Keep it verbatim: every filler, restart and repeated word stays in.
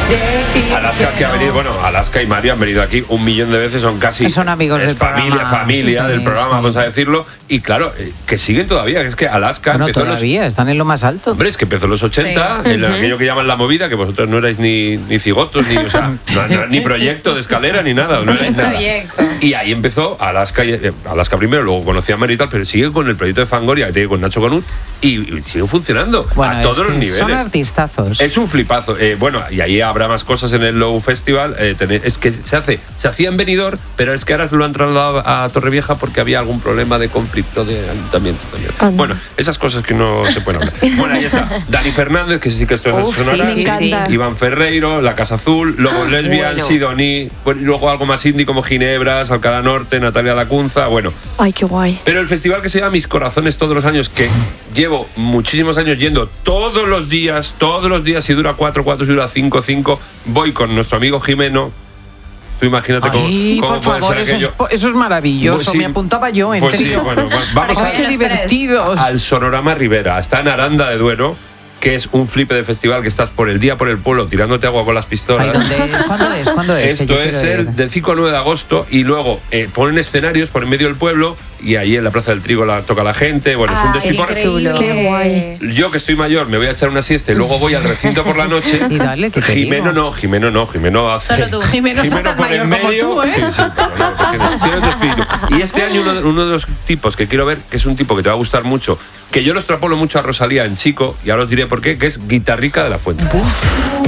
Alaska que ha venido, bueno, Alaska y Mario han venido aquí un millón de veces, son casi... Son amigos es del familia, programa. familia Sí, del programa, sí. vamos a decirlo. Y claro, eh, que siguen todavía, que es que Alaska Bueno, empezó en los... todavía, están en lo más alto. Hombre, es que empezó en los ochenta, Sí. en Uh-huh. aquello que llaman la movida, que vosotros no erais ni, ni cigotos, ni, o sea, no, no, ni proyecto de escalera, ni nada. No erais nada. Proyecto. Y ahí empezó Alaska, y- eh, Alaska primero, luego conocí a Mario y tal, pero sigue con el proyecto de Fangoria, que tiene con Nacho Canut, y, y sigue funcionando Bueno, a es todos que los niveles. son artistazos. Es un flipazo. Eh, bueno, y ahí habrá más cosas en el Low Festival. Eh, tener- es que se hace, se hacía en Benidorm, pero es que ahora se lo han trasladado a Torrevieja porque había algún problema de conflicto de ayuntamiento también. Anda. Bueno, esas cosas que no se pueden hablar. Bueno, ahí está. Dani Fernández, que sí que esto Uf, es sonora. sí, Me encanta. Iván Ferreiro, La Casa Azul, luego Lesbian, bueno. Sidoní, bueno, y luego algo más indie como Ginebras, Alcalá Norte, Natalia Lacunza, bueno. Ay, qué guay. Pero el festival que se llama Mis Corazones todos los años, que llevo muchísimos años yendo todos los días, todos los días, si dura cuatro, cuatro, si dura cinco, cinco, voy con nuestro amigo Jimeno. Tú imagínate cómo, Ay, cómo por puede favor, ser eso es, aquello. po- eso es maravilloso. Pues sí, Me apuntaba yo en Pues sí, trío. bueno, va- vamos Ay, a- qué los tres. divertidos. al Sonorama Rivera. Está en Aranda de Duero, que es un flipe de festival que estás por el día por el pueblo tirándote agua con las pistolas. Ay, ¿dónde es? ¿Cuándo es? ¿Cuándo es? Que Esto yo es quiero ir. el del cinco al nueve de agosto y luego eh, ponen escenarios por en medio del pueblo y ahí en la Plaza del Trigo la toca la gente. Bueno, es un Ah, despiporre. increíble. Qué guay. Yo que estoy mayor me voy a echar una siesta y luego voy al recinto por la noche. Y dale, que te Jimeno digo. no, Jimeno no, Jimeno hace... Solo tú. Jimeno es tan por el mayor como tú, ¿eh? Sí, sí, pero no, porque tiene, tiene otro espíritu. Y este año uno, de- uno de los tipos que quiero ver, que es un tipo que te va a gustar mucho, que yo lo extrapolo mucho a Rosalía en chico, y ahora os diré por qué, que es Guitarrica de la Fuente.